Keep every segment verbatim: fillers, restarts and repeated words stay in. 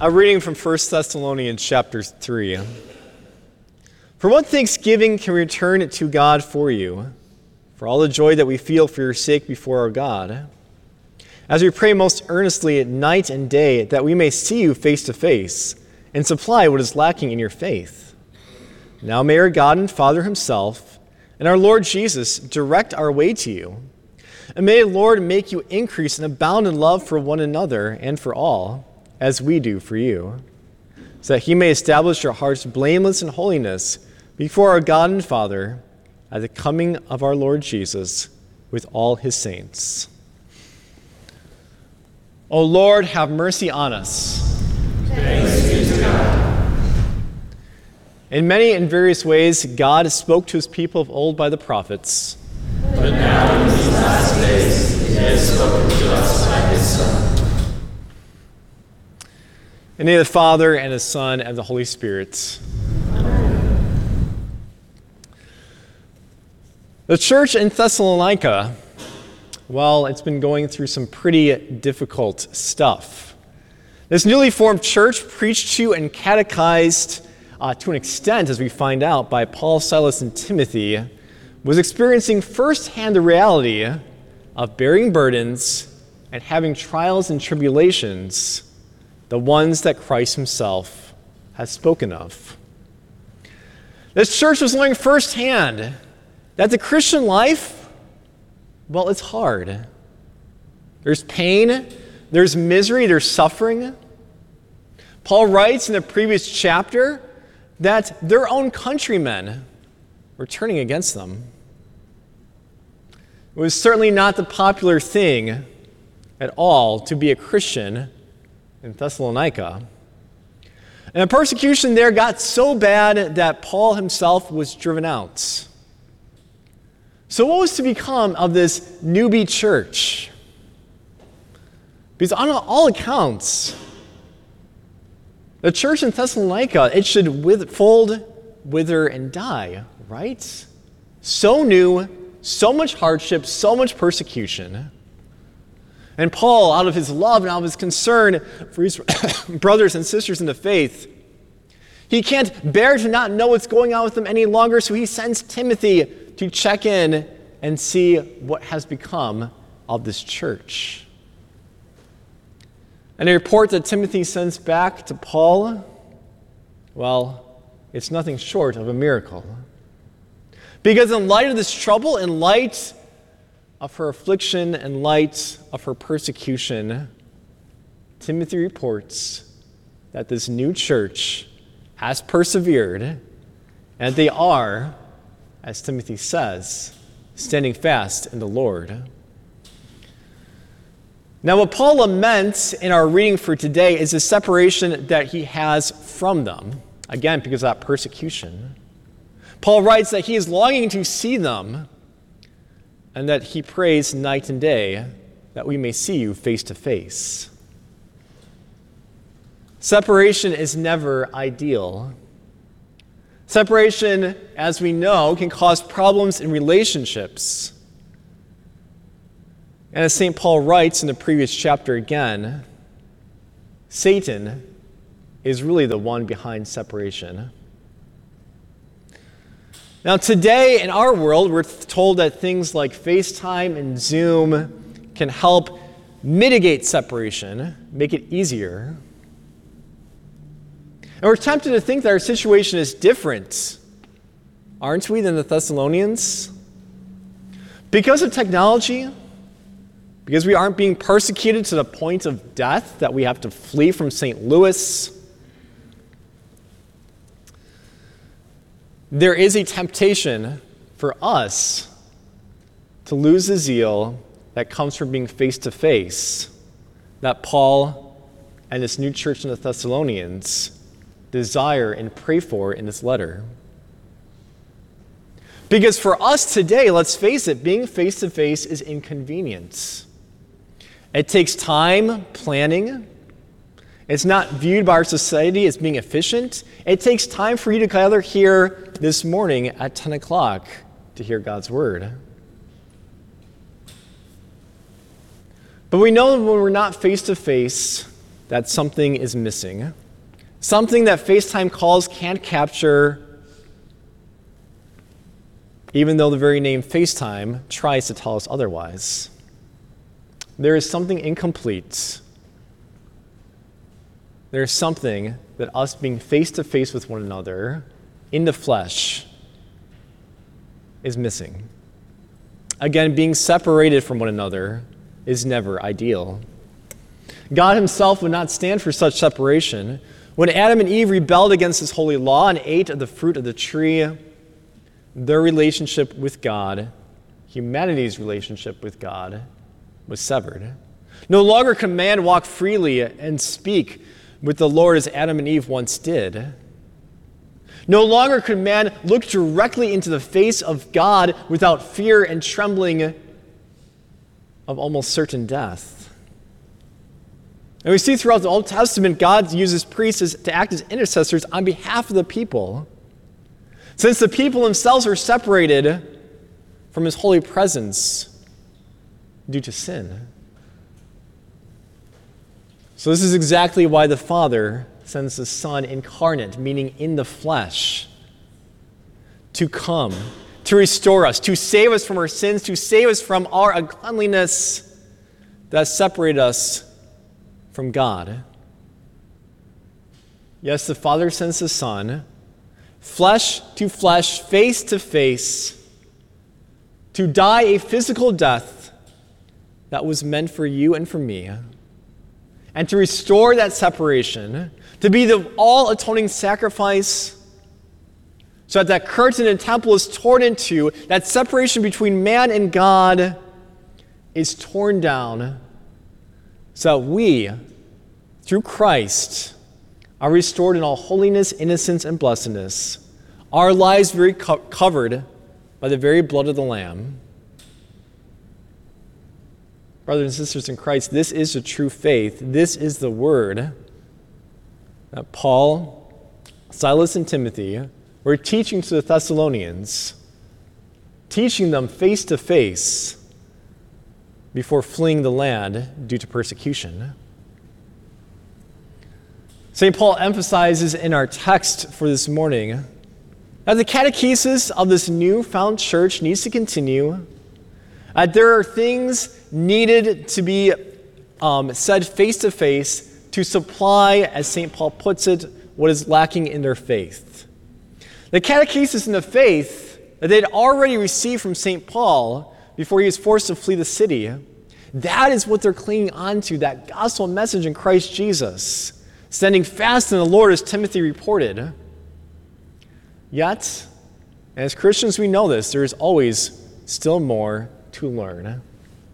A reading from First Thessalonians chapter three. For what thanksgiving can we return to God for you, for all the joy that we feel for your sake before our God, as we pray most earnestly night and day that we may see you face to face and supply what is lacking in your faith. Now may our God and Father himself and our Lord Jesus direct our way to you, and may the Lord make you increase and abound in love for one another and for all, as we do for you, so that he may establish your hearts blameless in holiness before our God and Father at the coming of our Lord Jesus with all his saints. O Lord, have mercy on us. Thanks be to God. In many and various ways, God spoke to his people of old by the prophets. But now in these last days, he has spoken to us by his Son. In the name of the Father, and the Son, and the Holy Spirit. Amen. The church in Thessalonica, well, it's been going through some pretty difficult stuff. This newly formed church, preached to and catechized uh, to an extent, as we find out, by Paul, Silas, and Timothy, was experiencing firsthand the reality of bearing burdens and having trials and tribulations, the ones that Christ himself has spoken of. This church was learning firsthand that the Christian life, well, it's hard. There's pain, there's misery, there's suffering. Paul writes in the previous chapter that their own countrymen were turning against them. It was certainly not the popular thing at all to be a Christian in Thessalonica. And the persecution there got so bad that Paul himself was driven out. So what was to become of this newbie church? Because on all accounts, the church in Thessalonica, it should with, fold, wither, and die, right? So new, so much hardship, so much persecution. And Paul, out of his love and out of his concern for his brothers and sisters in the faith, he can't bear to not know what's going on with them any longer, so he sends Timothy to check in and see what has become of this church. And a report that Timothy sends back to Paul, well, it's nothing short of a miracle. Because in light of this trouble, in light of her affliction, in light of her persecution, Timothy reports that this new church has persevered, and they are, as Timothy says, standing fast in the Lord. Now, what Paul laments in our reading for today is the separation that he has from them, again, because of that persecution. Paul writes that he is longing to see them, and that he prays night and day that we may see you face to face. Separation is never ideal. Separation, as we know, can cause problems in relationships. And as Saint Paul writes in the previous chapter again, Satan is really the one behind separation. Now today in our world, we're told that things like FaceTime and Zoom can help mitigate separation, make it easier. And we're tempted to think that our situation is different, aren't we, than the Thessalonians? Because of technology, because we aren't being persecuted to the point of death, that we have to flee from Saint Louis, there is a temptation for us to lose the zeal that comes from being face-to-face that Paul and this new church in the Thessalonians desire and pray for in this letter. Because for us today, let's face it, being face-to-face is inconvenient. It takes time, planning. It's not viewed by our society as being efficient. It takes time for you to gather here this morning at ten o'clock to hear God's word. But we know that when we're not face to face, that something is missing, something that FaceTime calls can't capture, even though the very name FaceTime tries to tell us otherwise. There is something incomplete. There is something that us being face-to-face with one another in the flesh is missing. Again, being separated from one another is never ideal. God himself would not stand for such separation. When Adam and Eve rebelled against his holy law and ate of the fruit of the tree, their relationship with God, humanity's relationship with God, was severed. No longer could man walk freely and speak with the Lord as Adam and Eve once did. No longer could man look directly into the face of God without fear and trembling of almost certain death. And we see throughout the Old Testament, God uses priests to act as intercessors on behalf of the people. Since the people themselves are separated from his holy presence due to sin. So this is exactly why the Father sends the Son incarnate, meaning in the flesh, to come, to restore us, to save us from our sins, to save us from our uncleanliness that separated us from God. Yes, the Father sends the Son, flesh to flesh, face to face, to die a physical death that was meant for you and for me, and to restore that separation, to be the all-atoning sacrifice, so that that curtain in the temple is torn into, that separation between man and God is torn down, so that we, through Christ, are restored in all holiness, innocence, and blessedness, our lives very co- covered by the very blood of the Lamb. Brothers and sisters in Christ, this is the true faith. This is the word that Paul, Silas, and Timothy were teaching to the Thessalonians, teaching them face to face before fleeing the land due to persecution. Saint Paul emphasizes in our text for this morning that the catechesis of this newfound church needs to continue. Uh, there are things needed to be um, said face to face to supply, as Saint Paul puts it, what is lacking in their faith. The catechesis in the faith that they'd already received from Saint Paul before he was forced to flee the city, that is what they're clinging onto, that gospel message in Christ Jesus, standing fast in the Lord, as Timothy reported. Yet, as Christians we know this, there is always still more to learn.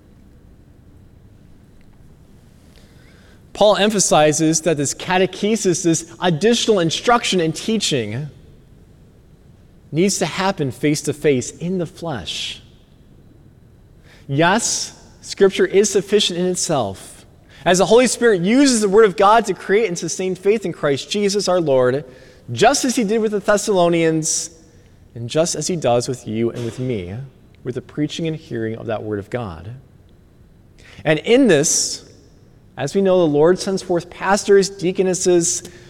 Paul emphasizes that this catechesis, this additional instruction and teaching, needs to happen face to face in the flesh. Yes, Scripture is sufficient in itself, as the Holy Spirit uses the Word of God to create and sustain faith in Christ Jesus our Lord, just as he did with the Thessalonians, and just as he does with you and with me, with the preaching and hearing of that Word of God. And in this, as we know, the Lord sends forth pastors, deaconesses,